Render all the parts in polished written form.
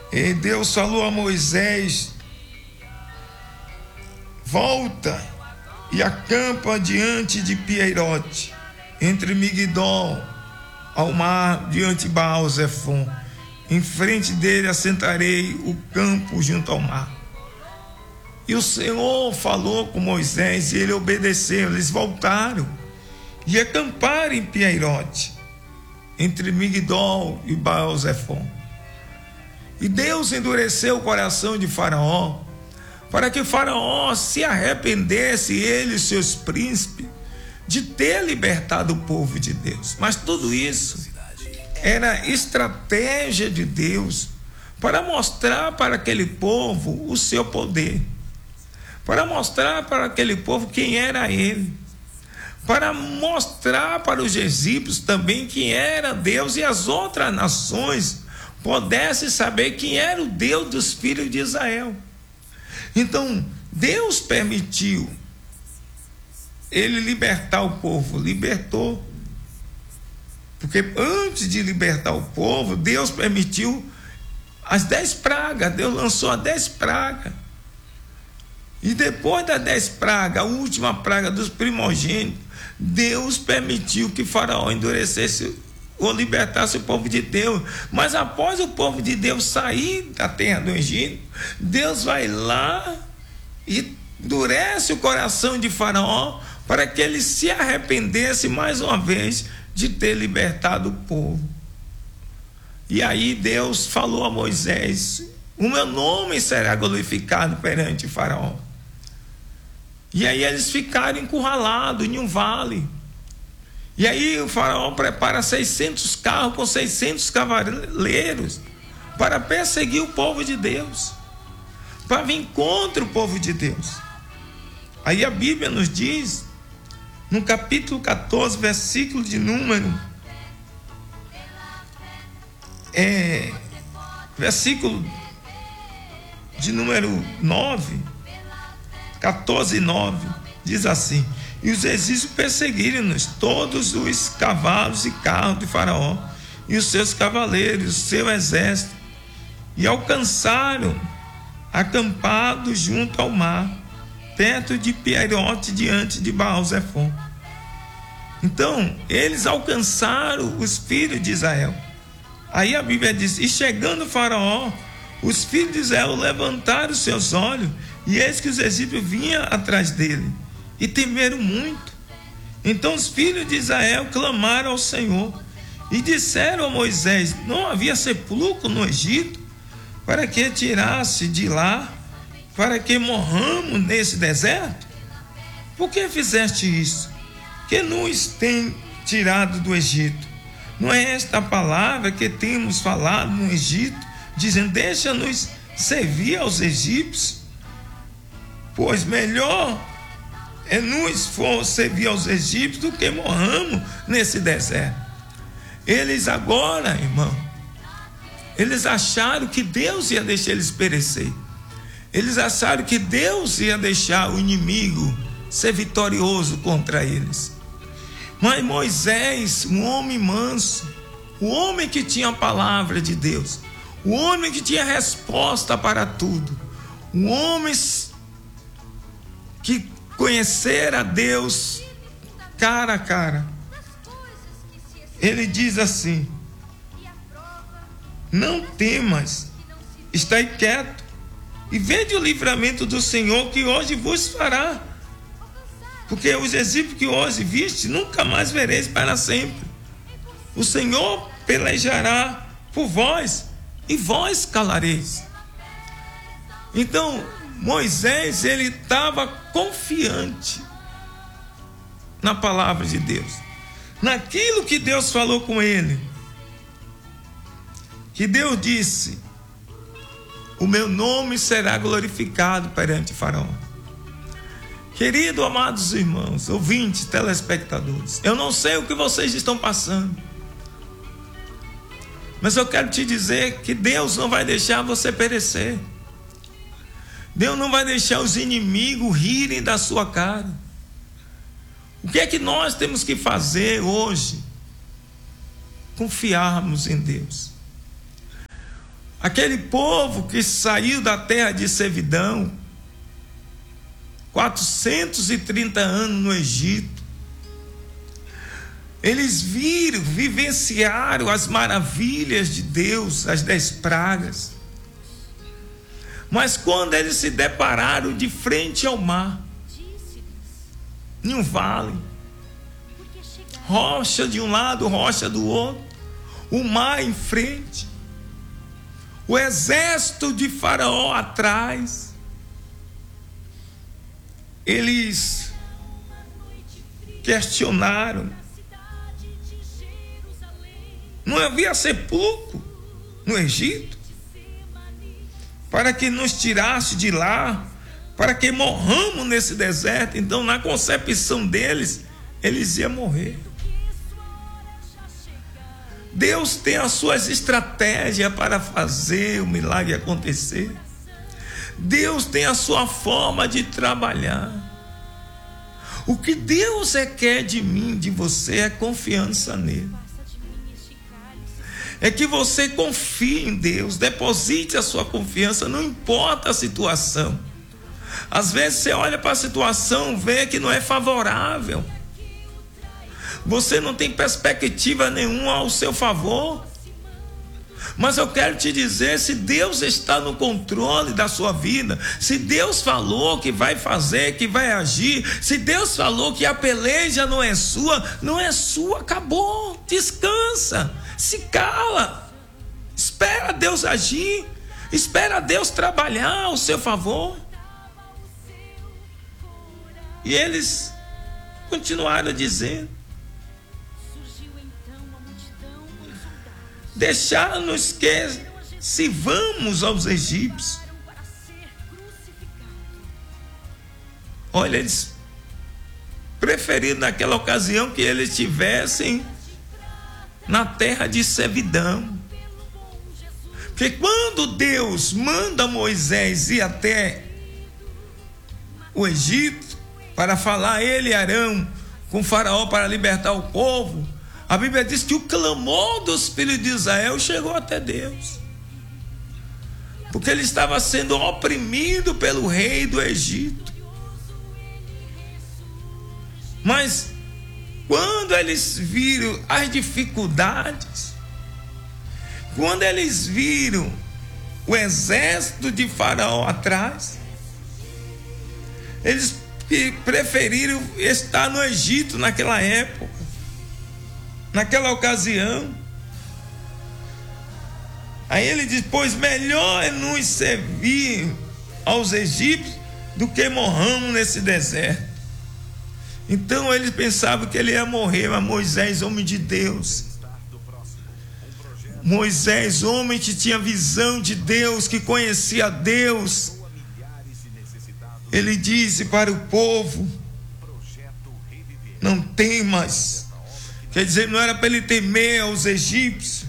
E Deus falou a Moisés: volta e acampa diante de Pieirote, entre Migdol ao mar, diante de Baal-Zefon. Em frente dele assentarei o campo junto ao mar. E o Senhor falou com Moisés e ele obedeceu. Eles voltaram e acamparam em Pieirote, entre Migdol e Baal-Zefon. E Deus endureceu o coração de Faraó, para que Faraó se arrependesse, ele e seus príncipes, de ter libertado o povo de Deus. Mas tudo isso era estratégia de Deus para mostrar para aquele povo o seu poder, para mostrar para aquele povo quem era ele, para mostrar para os egípcios também quem era Deus, e as outras nações pudessem saber quem era o Deus dos filhos de Israel. Então Deus permitiu ele libertar o povo, libertou, porque antes de libertar o povo, Deus permitiu as 10 pragas. Deus lançou as 10 pragas, e depois das 10 pragas, a última praga dos primogênitos, Deus permitiu que Faraó endurecesse ou libertasse o povo de Deus. Mas após o povo de Deus sair da terra do Egito, Deus vai lá e endurece o coração de Faraó, para que ele se arrependesse mais uma vez de ter libertado o povo. E aí Deus falou a Moisés: o meu nome será glorificado perante Faraó. E aí eles ficaram encurralados em um vale. E aí o Faraó prepara 600 carros com 600 cavaleiros para perseguir o povo de Deus, para vir contra o povo de Deus. Aí a Bíblia nos diz, no capítulo 14, versículo de número versículo de número 9, 14 e 9, diz assim: e os egípcios perseguiram-nos todos os cavalos e carros de Faraó e os seus cavaleiros, o seu exército, e alcançaram acampados junto ao mar, perto de Pieirote, diante de Baal-Zefon. Então eles alcançaram os filhos de Israel. Aí a Bíblia diz: e chegando Faraó, os filhos de Israel levantaram os seus olhos, e eis que os egípcios vinham atrás dele, e temeram muito. Então os filhos de Israel clamaram ao Senhor e disseram a Moisés: não havia sepulcro no Egito, para que tirasse de lá, para que morramos nesse deserto? Por que fizeste isso? Que nos tem tirado do Egito? Não é esta a palavra que temos falado no Egito, dizendo: deixa-nos servir aos egípcios? Pois melhor é nos for servir aos egípcios do que morramos nesse deserto. Eles agora, irmão, eles acharam que Deus ia deixar eles perecer. Eles acharam que Deus ia deixar o inimigo ser vitorioso contra eles. Mas Moisés, um homem manso, o homem que tinha a palavra de Deus, o homem que tinha resposta para tudo, um homem que conhecera Deus cara a cara, ele diz assim: não temas, estai quieto e vede o livramento do Senhor que hoje vos fará, porque os egípcios que hoje viste nunca mais vereis para sempre. O Senhor pelejará por vós e vós calareis. Então Moisés, ele estava confiante na palavra de Deus, naquilo que Deus falou com ele, que Deus disse: o meu nome será glorificado perante Faraó. Querido, amados irmãos, ouvintes, telespectadores, eu não sei o que vocês estão passando, mas eu quero te dizer que Deus não vai deixar você perecer. Deus não vai deixar os inimigos rirem da sua cara. O que é que nós temos que fazer hoje? Confiarmos em Deus. Aquele povo que saiu da terra de servidão, 430 anos no Egito, eles viram, vivenciaram as maravilhas de Deus, as 10 pragas. Mas quando eles se depararam de frente ao mar, em um vale, rocha de um lado, rocha do outro, o mar em frente, o exército de Faraó atrás, eles questionaram. Não havia sepulcro no Egito para que nos tirasse de lá, para que morramos nesse deserto. Então, na concepção deles, eles iam morrer. Deus tem as suas estratégias para fazer o milagre acontecer. Deus tem a sua forma de trabalhar. O que Deus quer de mim, de você, é confiança nele. É que você confie em Deus, deposite a sua confiança, não importa a situação. Às vezes você olha para a situação, vê que não é favorável. Você não tem perspectiva nenhuma ao seu favor. Mas eu quero te dizer, se Deus está no controle da sua vida, se Deus falou que vai fazer, que vai agir, se Deus falou que a peleja não é sua, acabou, descansa, se cala, espera Deus agir, espera Deus trabalhar ao seu favor. E eles continuaram dizendo: deixar-nos que sirvamos aos egípcios. Olha, eles preferiram naquela ocasião que eles estivessem na terra de servidão. Porque quando Deus manda Moisés ir até o Egito para falar, ele e Arão, com Faraó, para libertar o povo, a Bíblia diz que o clamor dos filhos de Israel chegou até Deus, porque ele estava sendo oprimido pelo rei do Egito. Mas quando eles viram as dificuldades, quando eles viram o exército de Faraó atrás, eles preferiram estar no Egito naquela época, naquela ocasião. Aí ele diz: pois melhor é nos servir aos egípcios do que morramos nesse deserto. Então eles pensavam que ele ia morrer, mas Moisés, homem de Deus, Moisés, homem que tinha visão de Deus, que conhecia Deus, ele disse para o povo: não temas. Quer dizer, não era para ele temer aos egípcios.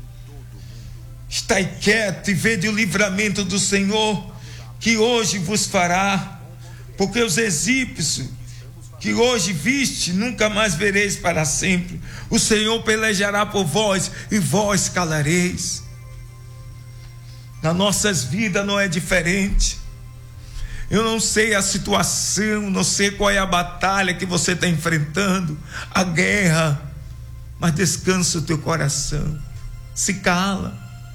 Estai quieto e vede o livramento do Senhor, que hoje vos fará, porque os egípcios que hoje viste, nunca mais vereis para sempre. O Senhor pelejará por vós e vós calareis. Nas nossas vidas não é diferente. Eu não sei a situação, não sei qual é a batalha que você está enfrentando, a guerra, mas descansa o teu coração, se cala,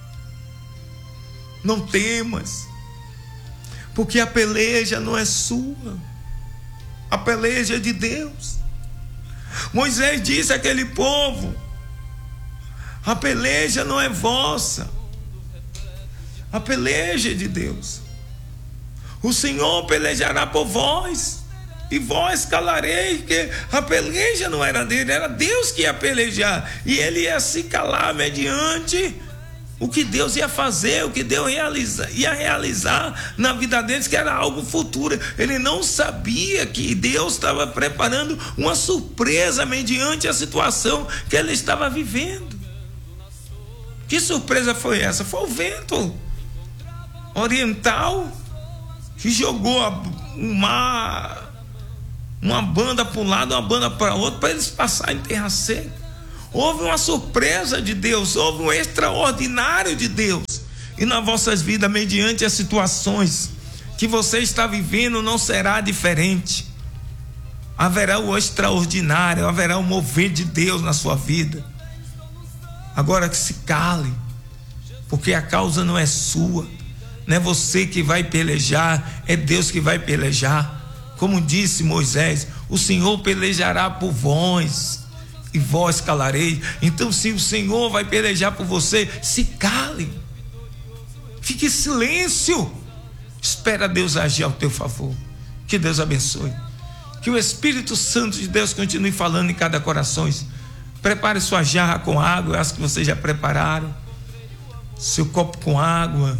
não temas, porque a peleja não é sua, a peleja é de Deus. Moisés disse àquele povo: a peleja não é vossa, a peleja é de Deus. O Senhor pelejará por vós e vós calareis, porque a peleja não era dele, era Deus que ia pelejar, e ele ia se calar mediante o que Deus ia fazer, o que Deus ia realizar na vida deles, que era algo futuro. Ele não sabia que Deus estava preparando uma surpresa mediante a situação que ele estava vivendo. Que surpresa foi essa? Foi o vento oriental que jogou uma banda para um lado, uma banda para outro, para eles passarem em terra seca. Houve uma surpresa de Deus, houve um extraordinário de Deus E nas vossas vidas, mediante as situações que você está vivendo, não será diferente. Haverá o extraordinário, haverá o mover de Deus na sua vida. Agora que se cale, porque a causa não é sua, não é você que vai pelejar, é Deus que vai pelejar. Como disse Moisés, o Senhor pelejará por vós e vós calareis. Então, se o Senhor vai pelejar por você, se cale, fique em silêncio, espera Deus agir ao teu favor. Que Deus abençoe, que o Espírito Santo de Deus continue falando em cada coração. Prepare sua jarra com água, eu acho que vocês já prepararam seu copo com água,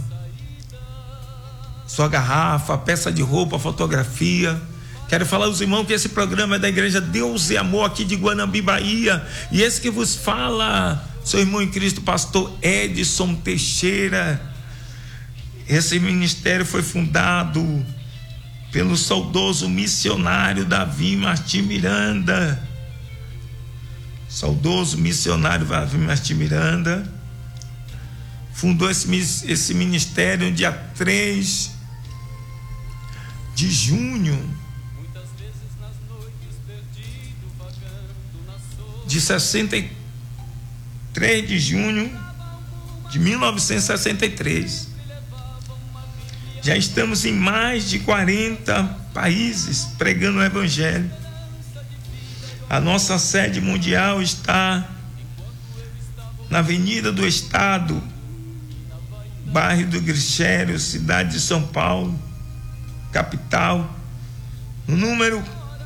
sua garrafa, peça de roupa, fotografia. Quero falar aos irmãos que esse programa é da Igreja Deus e Amor aqui de Guanambi, Bahia, e esse que vos fala, seu irmão em Cristo, pastor Edson Teixeira. Esse ministério foi fundado pelo saudoso missionário Davi Martim Miranda. Saudoso missionário Davi Martim Miranda fundou esse ministério no dia 3 de junho de 63 de junho de 1963. Já estamos em mais de 40 países pregando o Evangelho. A nossa sede mundial está na Avenida do Estado, bairro do Glicério, cidade de São Paulo, capital, no número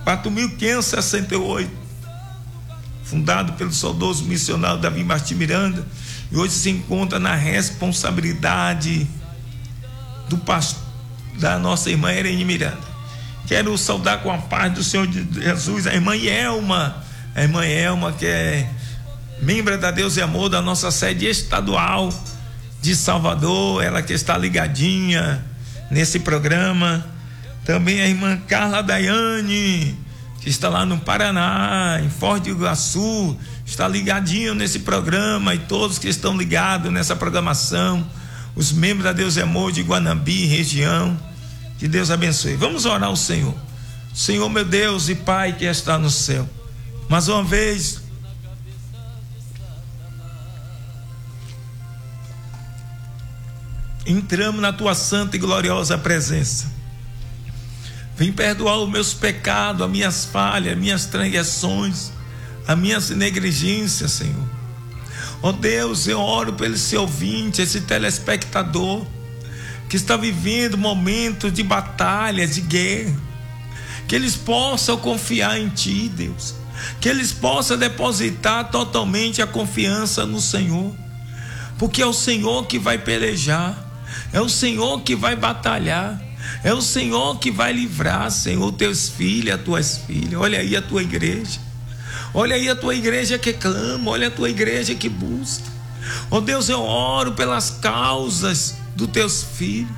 4568, fundado pelo saudoso missionário Davi Martim Miranda, e hoje se encontra na responsabilidade do pastor, da nossa irmã Irene Miranda. Quero saudar com a paz do Senhor Jesus a irmã Elma, que é membro da Deus e Amor da nossa sede estadual de Salvador, ela que está ligadinha nesse programa. Também a irmã Carla Daiane, que está lá no Paraná, em Foz do Iguaçu, está ligadinho nesse programa, e todos que estão ligados nessa programação, os membros da Deus e Amor de Guanambi, região. Que Deus abençoe. Vamos orar ao Senhor. Senhor, meu Deus e Pai que está no céu, mais uma vez entramos na tua santa e gloriosa presença. Vem perdoar os meus pecados, as minhas falhas, as minhas transgressões, as minhas negligências, Senhor. Ó Deus, eu oro pelo esse ouvinte, esse telespectador que está vivendo momentos de batalha, de guerra, que eles possam confiar em Ti, Deus, que eles possam depositar totalmente a confiança no Senhor, porque é o Senhor que vai pelejar, é o Senhor que vai batalhar, é o Senhor que vai livrar, Senhor, teus filhos, as tuas filhas. Olha aí a tua igreja, olha aí a tua igreja que clama, olha a tua igreja que busca. Ó Deus, eu oro pelas causas dos teus filhos.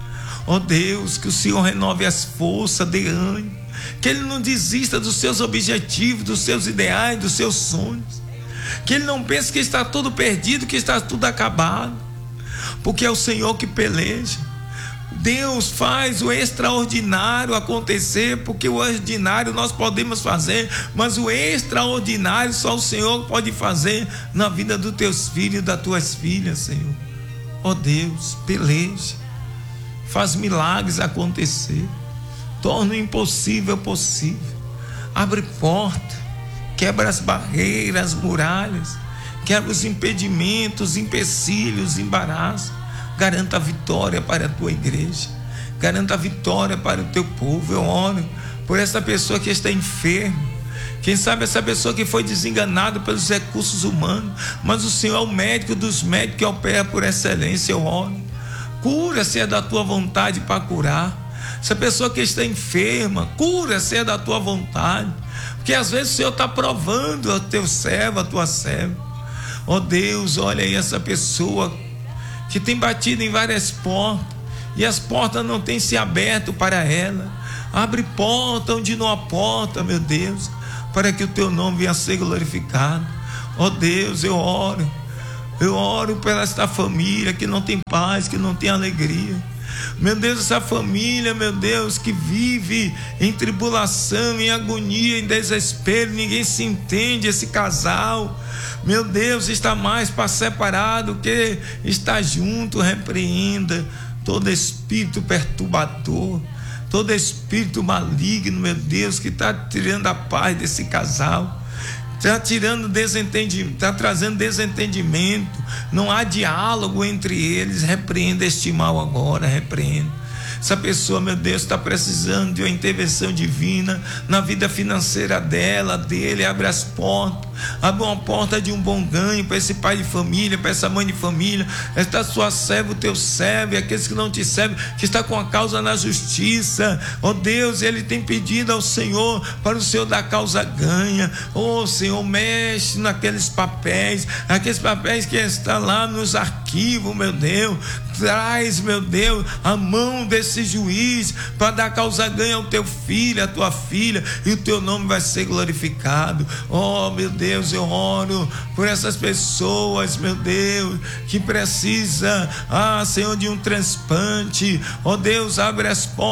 Ó Deus, que o Senhor renove as forças, dê ânimo, que ele não desista dos seus objetivos, dos seus ideais, dos seus sonhos, que ele não pense que está tudo perdido, que está tudo acabado, porque é o Senhor que peleja. Deus faz o extraordinário acontecer, porque o ordinário nós podemos fazer, mas o extraordinário só o Senhor pode fazer na vida dos teus filhos e das tuas filhas, Senhor. Ó Deus, peleja, faz milagres acontecer, torna o impossível possível, abre porta, quebra as barreiras, as muralhas, quebra os impedimentos, empecilhos, embaraços. Garanta a vitória para a tua igreja, garanta a vitória para o teu povo. Eu oro por essa pessoa que está enferma, quem sabe essa pessoa que foi desenganada pelos recursos humanos, mas o Senhor é o médico dos médicos que opera por excelência. Eu oro, cura se é da tua vontade para curar. Essa pessoa que está enferma, cura se é da tua vontade, porque às vezes o Senhor está provando o teu servo, a tua serva. Ó Deus, olha aí essa pessoa que tem batido em várias portas e as portas não têm se aberto para ela. Abre porta onde não há porta, meu Deus, para que o teu nome venha a ser glorificado. Ó Deus, eu oro Eu oro por esta família que não tem paz, que não tem alegria. Meu Deus, essa família, meu Deus, que vive em tribulação, em agonia, em desespero, ninguém se entende, esse casal, meu Deus, está mais para separado que está junto. Repreenda todo espírito perturbador, todo espírito maligno, meu Deus, que está tirando a paz desse casal, está tirando desentendimento, está trazendo desentendimento, não há diálogo entre eles. Repreenda este mal agora, repreenda. Essa pessoa, meu Deus, está precisando de uma intervenção divina na vida financeira dela, dele. Abre as portas, abre uma porta de um bom ganho para esse pai de família, para essa mãe de família, esta sua serva, o teu servo, e aqueles que não te servem, que está com a causa na justiça. Oh Deus, ele tem pedido ao Senhor para o Senhor dar causa ganha. Oh Senhor, mexe naqueles papéis, aqueles papéis que estão lá nos arquivos, meu Deus. Traz, meu Deus, a mão desse juiz para dar causa ganha ao teu filho, à tua filha, e o teu nome vai ser glorificado. Oh meu Deus, eu oro por essas pessoas, meu Deus, que precisa, Senhor, de um transplante. Oh Deus, abre as portas